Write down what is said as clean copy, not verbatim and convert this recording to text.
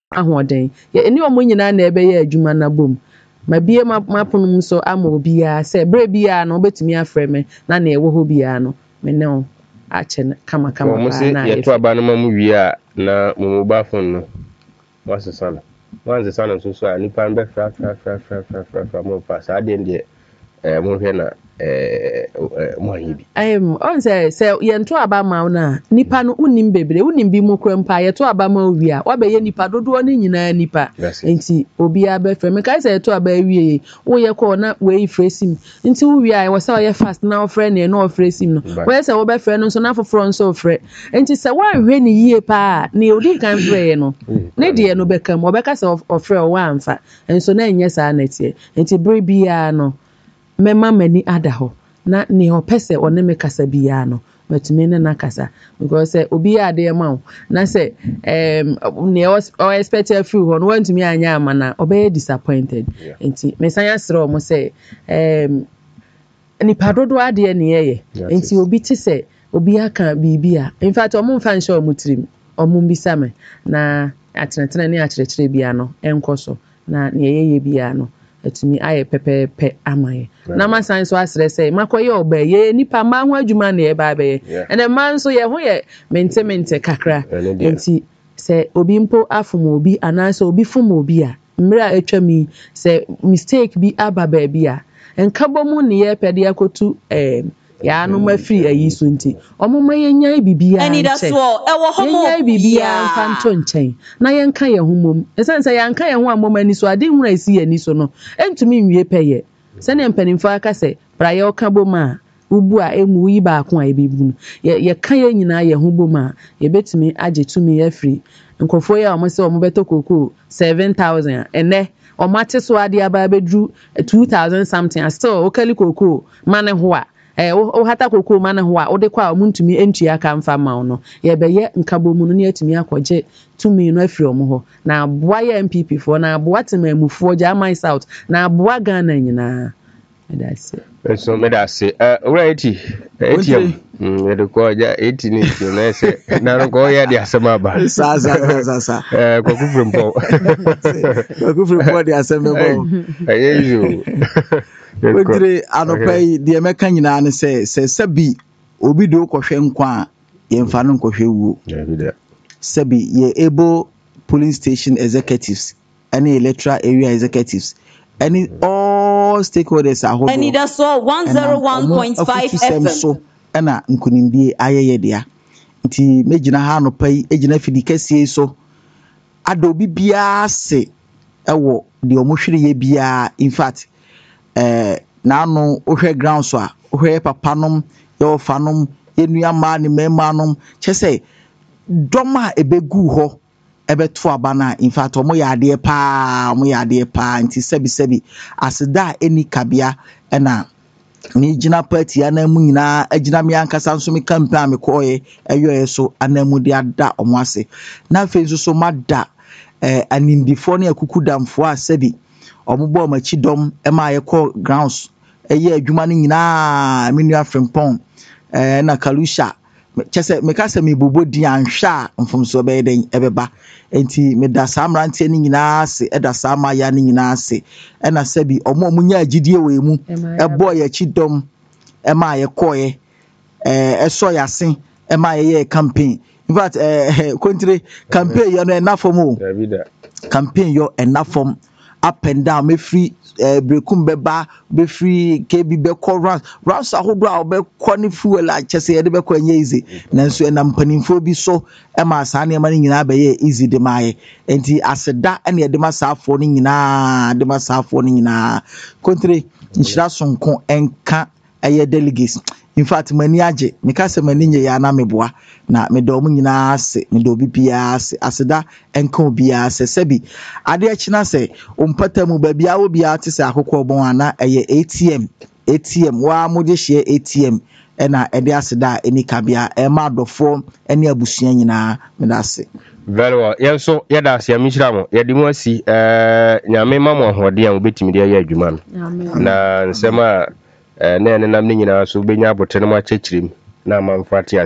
ahoden ye eni omo nyina na ebe ye adwuma na bom ma bie maponum so ama obia se bre bia na obetumi afre me na na ewo ho bia no me ne o ache kama pa na ye to aba no mamu wi a na mo mobile phone no wasesana wanzesana so a nipa mbe fra mo pass ade ndie mo hwe na mo ahibi on say ye nto aba ma na nipa no unim bebre unim bi mo kwampa ye to aba ma wi a obeye nipa dodo ne nyina nipa enti obi aba frɛ me kai say to aba wi wo ye ko na we fresim enti wo wi a wo say ye fast na wo frɛ ne no fresim no wo say wo be frɛ no so na foforo nso frɛ enti say wa hwe ne yie pa ne odi kan frɛ ye no ne de no be kam obeka say ofrɛ wo amfa enso na enye saa na tie enti bre bia no mema mani ada ho na ne opese one me kasa bia no matumi ne na kasa because obi ade ma na say ne o expect free ho no want me anya ama na obey disappointed enti me sanya sro mo say ni padodo ade ne ye enti obi ti say obi aka bibia in fact omo mfa nche omo tirim omo mbisa me na atenetene ne akyerɛkyerɛ bia no enkoso na ne yeye bia no atumi aye pepepe amaye na masan so asre say makoye oba ye nipa ma ho adwuma na e ba be ene man so ye ho ye mente kakra enti se obi mpo afom obi anase obi fom obi a mra atwami se mistake bi aba ba bia enkabo mu ne ye pede akotu ya no mafiri ayi so nti omoma yenyan bibia ani da so ewo homo yenyan bibia mfanto nchen na yenka ye homom esense yanka ye ho amoma ni so ade hura isi ye ni so no entumi nwie peye se ne mpanimfo aka se bra ye okabo ma ubu a emu yi ba ko a ebebu ye kan ye nyina ye ho boma ye betumi agetumi afiri nkofo ye omo se omo beto koko 7,000 ene omate so ade aba bedru 2,000 something still okali koko mane ho a o hata koko mana ho a ode kwa omuntumi entua ka mfa ma no ye beye nkabomu no ne atumi akoje tumi no afiri omo ho na aboa ye MPP fo na aboa temamufo German South na aboa Ghana nyina that's it so me da se right etiam de ko ja 18 na se na ko ya di asema ba sa ko kufrempo di asema bo ayeyo Wetire anopai de meka nyina ne se sabi obi do kohwe nkwa ye mfa no kohwe wuo sabi ye able polling station executives and electoral area executives and all stakeholders are holding and that's all 101.5 FM so ana nkunimdie ayeye dia nti mejina ha anopai ejina fidi kese so ado obi bia se ewo de omohwere ye bia in fact na no ohwe ground so a ohwe papanom yo fanom enua ma ne memanom chese doma ebegu ho ebeto abana in fact omo yade pa nti sebi aseda eni kabia na ni gina party anamu nyina agina me ankasa nso me campaign me koye eyo so anamu de ada omo ase na fezu so mada animbifo ne akukudamfo a sebi omubo machi dom ema ye call grounds eye adwuma ne nyina menua frempon na kalusha chese mekase me bobo di anhwa mfomso be den ebeba enti me da samrantie ne nyina ase eda sama ya ne nyina ase na sebi omo munya agidie we mu ebo ye chi dom ema ye koye eso yasen ema ye campaign in fact country campaign yo no enafom o campaign yo enafom up and down me free brekum beba be free kb be call rounds ahodo a be koni fuel a chese ye de be kwa easy nanso na mpanimfo bi so e ma saa ne ma nyina be ye easy de maaye enti aseda na ye de ma saafo ne nyina country nshira sonko enka eye delegates in fact mani age me ka se mani nye ya na meboa na me do mu nyina ase me do bibia ase aseda enka obia ase sebi ade akina se ompata mu ba bia obia te se akokọ bon ana eye ATM wa mo je hye ATM na ede aseda eni kabia e ma dofo eni abusua nyina me da ase very well yenso ye da ase amishira mo ye di mu asi nyame ma mo ahode a obetimi de ya adwuma no na nsema na nenam ne nyina so benya abote no ma chechirim na amamfati